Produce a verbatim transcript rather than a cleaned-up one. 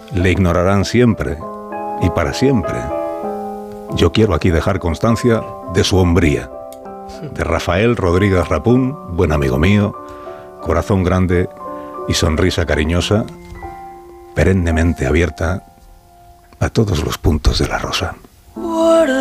le ignorarán siempre y para siempre. Yo quiero aquí dejar constancia de su hombría, de Rafael Rodríguez Rapún, buen amigo mío, corazón grande y sonrisa cariñosa, perennemente abierta a todos los puntos de la rosa.